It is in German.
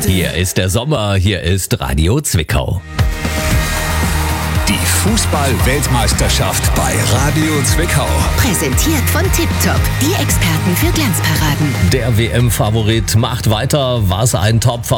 Hier ist der Sommer, hier ist Radio Zwickau. Die Fußball-Weltmeisterschaft bei Radio Zwickau. Präsentiert von Tiptop, die Experten für Glanzparaden. Der WM-Favorit macht weiter, was ein Top